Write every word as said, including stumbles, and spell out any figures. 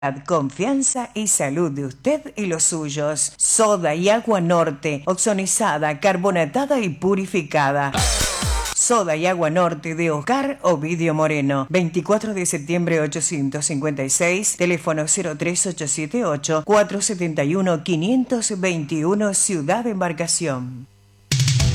Confianza y salud de usted y los suyos. Soda y agua Norte, oxonizada, carbonatada y purificada. Soda y agua Norte de Oscar Ovidio Moreno, veinticuatro de septiembre ochocientos cincuenta y seis, teléfono cero tres ocho siete ocho, cuatro siete uno, cinco dos uno, Ciudad de Embarcación.